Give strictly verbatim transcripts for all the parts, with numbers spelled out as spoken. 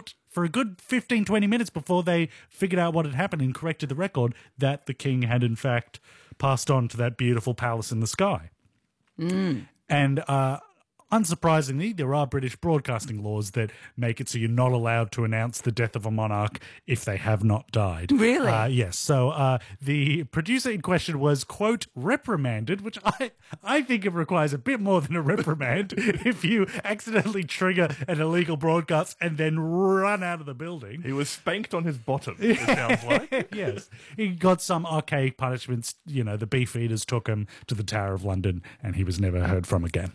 out for a good fifteen, twenty minutes before they figured out what had happened and corrected the record that the king had, in fact, passed on to that beautiful palace in the sky. Mm. And uh, unsurprisingly, there are British broadcasting laws that make it so you're not allowed to announce the death of a monarch if they have not died. Really? Uh, yes. So uh, the producer in question was, quote, reprimanded, which I, I think it requires a bit more than a reprimand if you accidentally trigger an illegal broadcast and then run out of the building. He was spanked on his bottom, it sounds like. Yes. He got some archaic punishments. You know, the beef eaters took him to the Tower of London and he was never heard from again.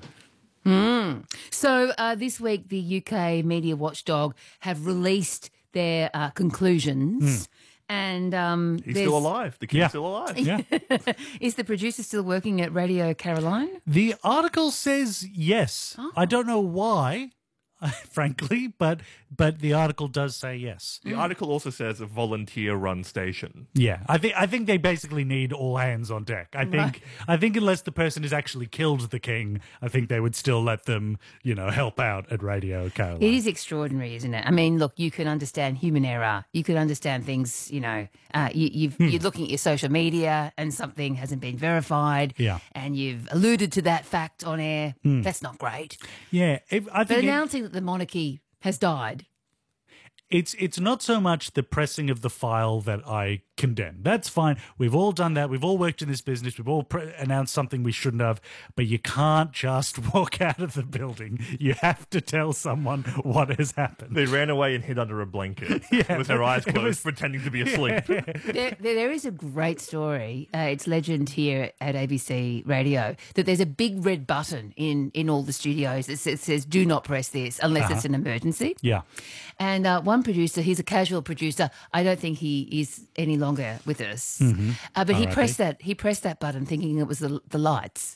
Mm. So uh, this week, the U K media watchdog have released their uh, conclusions. Mm. And um, he's still alive. The king's yeah. still alive. Yeah. Is the producer still working at Radio Caroline? The article says yes. Oh. I don't know why, frankly, but but the article does say yes. The article also says a volunteer-run station. Yeah, I think I think they basically need all hands on deck. I think Right. I think unless the person has actually killed the king, I think they would still let them, you know, help out at Radio Caroline. It is extraordinary, isn't it? I mean, look, you can understand human error. You can understand things, you know, uh, you, you've, Hmm. you're looking at your social media and something hasn't been verified. Yeah. And you've alluded to that fact on air. Hmm. That's not great. Yeah, if, I But think it- announcing that the monarchy has died. It's it's not so much the pressing of the file that I condemn. That's fine. We've all done that. We've all worked in this business. We've all pre- announced something we shouldn't have. But you can't just walk out of the building. You have to tell someone what has happened. They ran away and hid under a blanket Yeah. with their eyes It closed, was- pretending to be asleep. there, there, there is a great story. Uh, it's legend here at A B C Radio that there's a big red button in, in all the studios that says, says "Do not press this unless Uh-huh. it's an emergency." Yeah. And uh, one producer, he's a casual producer. I don't think he is any longer with us. Mhm. Uh, but he R I P. pressed that. He pressed that button, thinking it was the the lights.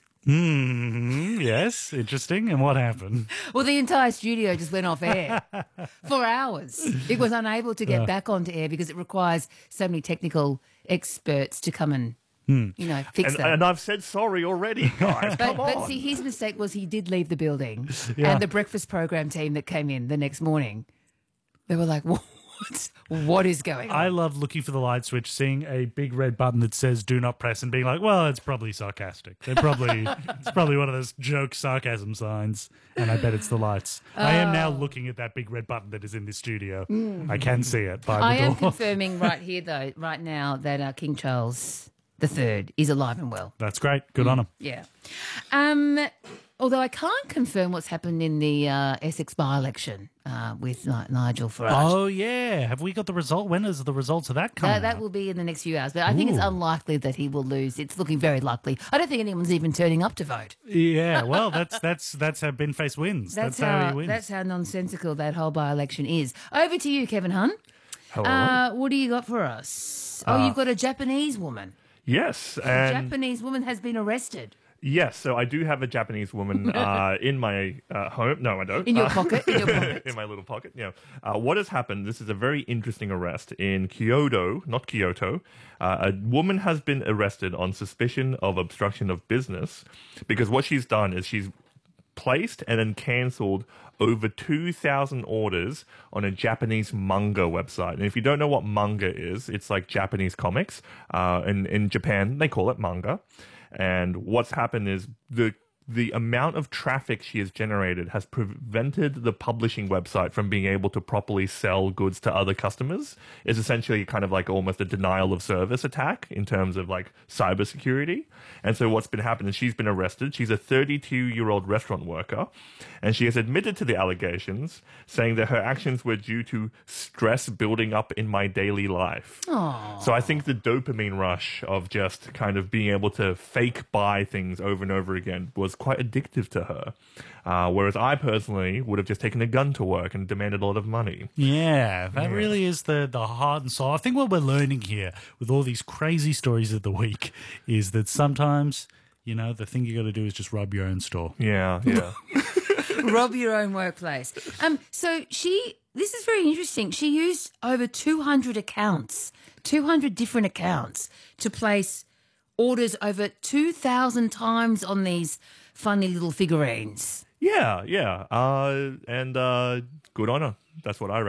Hmm. Yes. Interesting. And what happened? Well, the entire studio just went off air for hours. It was unable to get Uh. back onto air because it requires so many technical experts to come and Hmm. you know fix And, that. and I've said sorry already, guys. But, Come but on. see, his mistake was he did leave the building, Yeah. and the breakfast program team that came in the next morning, they were like, "What? What is going on?" I love looking for the light switch, seeing a big red button that says "Do not press," and being like, "Well, it's probably sarcastic. They're probably it's probably one of those joke sarcasm signs." And I bet it's the lights. I am now looking at that big red button that is in this studio. Mm. I can see it by I the am door. confirming right here, though, right now, that uh, King Charles the Third is alive and well. That's great. Good on him. Yeah. Um, although I can't confirm what's happened in the uh, Essex by-election uh, with Ni- Nigel Farage. Oh yeah, have we got the result? When is the results of that coming? That, that out? will be in the next few hours, but I think it's Ooh. unlikely that he will lose. It's looking very likely. I don't think anyone's even turning up to vote. Yeah, well, that's that's that's how Ben Face wins. That's, That's, how, how, he wins. that's how nonsensical that whole by-election is. Over to you, Kevin Hun. Hello. Uh, what do you got for us? Oh, Uh, you've got a Japanese woman. yes. A And Japanese woman has been arrested. yes, so I do have a Japanese woman uh, in my uh, home. No, I don't. In your Uh, pocket, in your pocket. in my little pocket. Yeah. Uh, what has happened? This is a very interesting arrest in Kyoto, not Kyoto. Uh, a woman has been arrested on suspicion of obstruction of business because what she's done is she's placed and then cancelled over two thousand orders on a Japanese manga website. And if you don't know what manga is, it's like Japanese comics. Uh, in, in Japan, they call it manga. And what's happened is the the amount of traffic she has generated has prevented the publishing website from being able to properly sell goods to other customers. It's essentially kind of like almost a denial of service attack in terms of like cybersecurity. And so what's been happening is she's been arrested. She's a thirty-two-year-old restaurant worker, and she has admitted to the allegations, saying that her actions were due to stress building up in my daily life. Aww. So I think the dopamine rush of just kind of being able to fake buy things over and over again was quite addictive to her. Uh, whereas I personally would have just taken a gun to work and demanded a lot of money. Yeah, that Yeah. really is the, the heart and soul. I think what we're learning here with all these crazy stories of the week is that sometimes, you know, the thing you got to do is just rub your own store. Yeah, yeah. Rob your own workplace. Um, so she, this is very interesting. She used over two hundred accounts, two hundred different accounts to place orders over two thousand times on these funny little figurines. Yeah, yeah. Uh, and uh, good on her. That's what I reckon.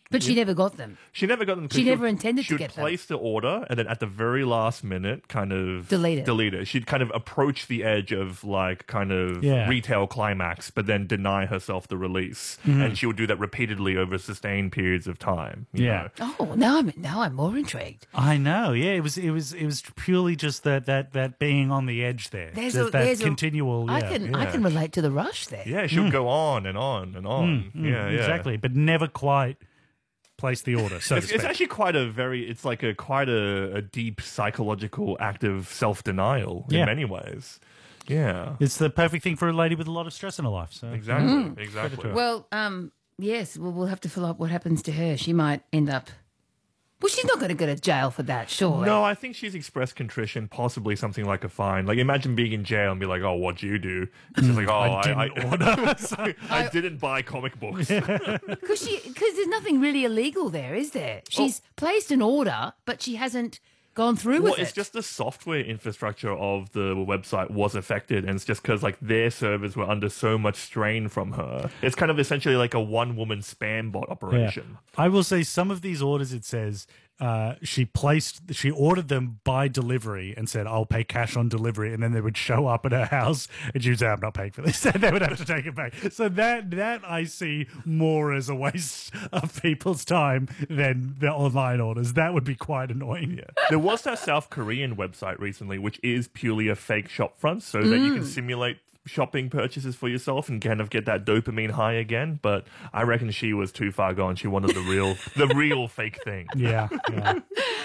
But she never got them. She never got them. 'cause She never would- intended she to would get them. place the order, and then at the very last minute, kind of Delete it. Delete it. She'd kind of approach the edge of like kind of Yeah. retail climax, but then deny herself the release, and she would do that repeatedly over sustained periods of time. you Yeah. know. Oh, now I'm now I'm more intrigued. I know. Yeah, it was. It was. It was purely just that that that being on the edge there. There's Just a that there's continual. A, I yeah. can I yeah. can relate to the rush there. Yeah, she would go on and on and on. Mm, yeah, yeah, exactly. But never quite place the order. So to It's, it's speak. actually quite a very, it's like a quite a, a deep psychological act of self-denial in Yeah. many ways. Yeah, It's the perfect thing for a lady with a lot of stress in her life. So exactly, exactly. Well, um, yes, well, we'll have to follow up what happens to her. She might end up. Well, she's not going to go to jail for that, surely. No, I think she's expressed contrition, possibly something like a fine. Like, imagine being in jail and be like, "Oh, what'd you do?" She's like, "Oh, I, didn't I, order." Sorry, I didn't buy comic books." Because she because there's nothing really illegal there, is there? She's placed an order, but she hasn't gone through Well, with it's it. just the software infrastructure of the website was affected, and it's just because like their servers were under so much strain from her. It's kind of essentially like a one-woman spam bot Yeah. operation. I will say some of these orders, it says uh, she placed, she ordered them by delivery and said, I'll pay cash on delivery. And then they would show up at her house and she would say, I'm not paying for this. And they would have to take it back. So that, that I see more as a waste of people's time than the online orders. That would be quite annoying. Yeah. There was that South Korean website recently, which is purely a fake shop front, so that you can simulate shopping purchases for yourself and kind of get that dopamine high again. But I reckon she was too far gone. She wanted the real, the real fake thing. Yeah. yeah.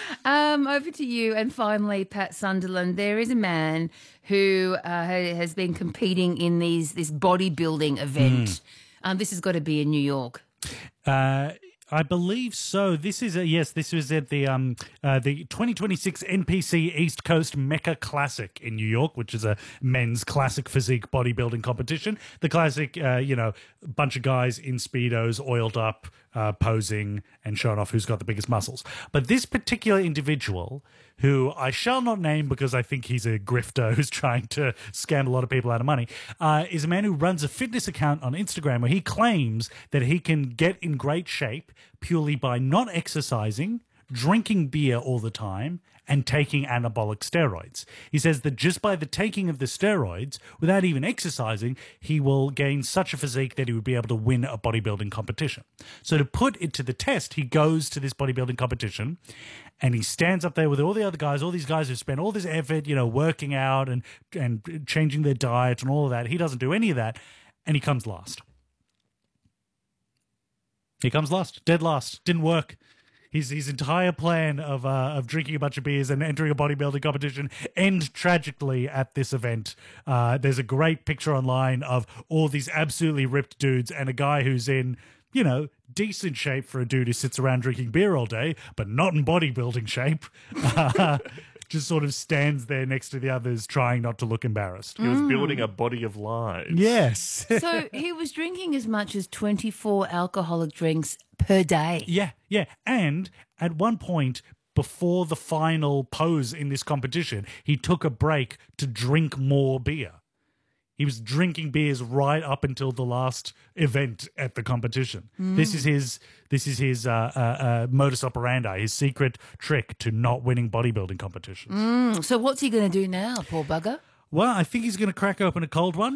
Um, over to you. And finally, Pat Sunderland. There is a man who uh, ha- has been competing in these this bodybuilding event. Um, this has got to be in New York. Uh, I believe so. This is a yes. This was at the um uh, the twenty twenty-six N P C East Coast Mecca Classic in New York, which is a men's classic physique bodybuilding competition. The classic, uh, you know, bunch of guys in speedos, oiled up, uh, posing and showing off who's got the biggest muscles. But this particular individual, who I shall not name because I think he's a grifter who's trying to scam a lot of people out of money, uh, is a man who runs a fitness account on Instagram where he claims that he can get in great shape purely by not exercising, drinking beer all the time, and taking anabolic steroids. He says that just by the taking of the steroids, without even exercising, he will gain such a physique that he would be able to win a bodybuilding competition. So to put it to the test, he goes to this bodybuilding competition and he stands up there with all the other guys, all these guys who spend all this effort, you know, working out and, and changing their diet and all of that. He doesn't do any of that, and he comes last. He comes last, dead last. Didn't work. His his entire plan of uh, of drinking a bunch of beers and entering a bodybuilding competition end tragically at this event. Uh, there's a great picture online of all these absolutely ripped dudes and a guy who's in, you know, decent shape for a dude who sits around drinking beer all day, but not in bodybuilding shape. Uh, just sort of stands there next to the others, trying not to look embarrassed. He was building a body of lies. Yes. So he was drinking as much as twenty-four alcoholic drinks per day. Yeah, yeah. And at one point, before the final pose in this competition, he took a break to drink more beer. He was drinking beers right up until the last event at the competition. This is his this is his uh, uh, uh, modus operandi, his secret trick to not winning bodybuilding competitions. So what's he going to do now, poor bugger? Well, I think he's going to crack open a cold one.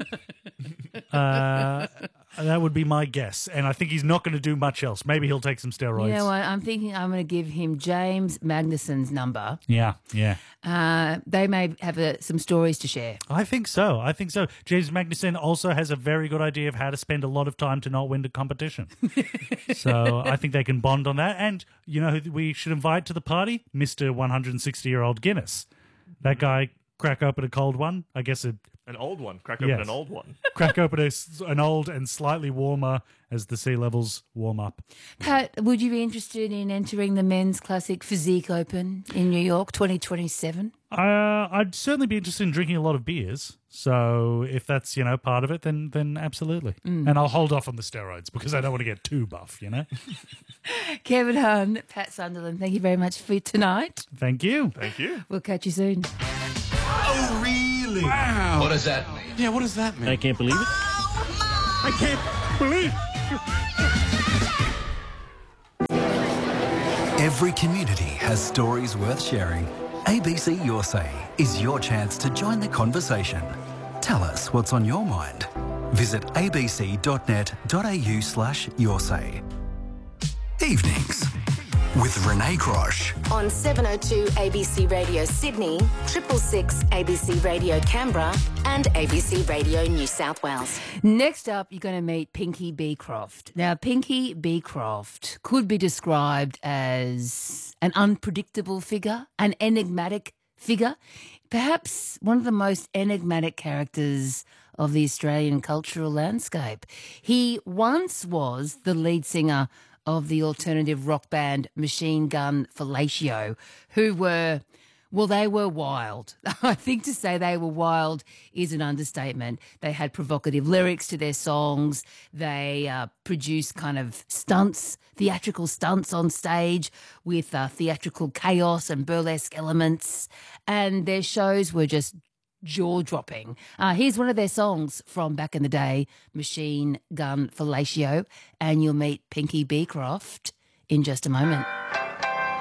uh, that would be my guess. And I think he's not going to do much else. Maybe he'll take some steroids. You know what? I'm thinking I'm going to give him James Magnuson's number. Yeah, yeah. Uh, they may have uh some stories to share. I think so. I think so. James Magnuson also has a very good idea of how to spend a lot of time to not win the competition. So I think they can bond on that. And you know who we should invite to the party? Mister one hundred sixty-year-old Guinness. That guy crack open a cold one. I guess a An old one. Crack open Yes. an old one. crack open a, an old and slightly warmer as the sea levels warm up. Pat, would you be interested in entering the Men's Classic Physique Open in New York twenty twenty-seven? Uh, I'd certainly be interested in drinking a lot of beers. So if that's, you know, part of it, then then absolutely. And I'll hold off on the steroids because I don't want to get too buff, you know? Kevin Hahn, Pat Sunderland, thank you very much for tonight. Thank you. Thank you. We'll catch you soon. Oh, really? Wow. What does that mean? Yeah, what does that mean? I can't believe it. I can't believe it. Every community has stories worth sharing. A B C Your Say is your chance to join the conversation. Tell us what's on your mind. Visit abc.net.au slash your say. Evenings with Renee Crosh. On seven oh two A B C Radio Sydney, triple six A B C Radio Canberra and A B C Radio New South Wales. Next up, you're going to meet Pinky Beecroft. Now, Pinky Beecroft could be described as an unpredictable figure, an enigmatic figure, perhaps one of the most enigmatic characters of the Australian cultural landscape. He once was the lead singer of the alternative rock band Machine Gun Fellatio, who were, well, they were wild. I think to say they were wild is an understatement. They had provocative lyrics to their songs. They uh, produced kind of stunts, theatrical stunts on stage with uh, theatrical chaos and burlesque elements. And their shows were just jaw-dropping. Uh, here's one of their songs from back in the day, Machine Gun Fellatio, and you'll meet Pinky Beecroft in just a moment.